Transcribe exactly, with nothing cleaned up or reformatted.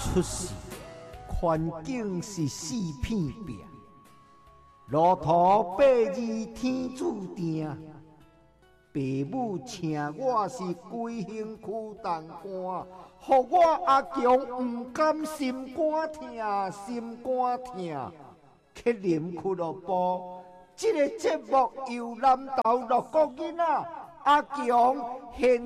出世，环境是四片壁，路途八字天注定。父母请我是规身躯重担，互我阿强不甘心肝疼，心肝疼。去啉俱乐部，这个节目由南投六个囡仔阿强现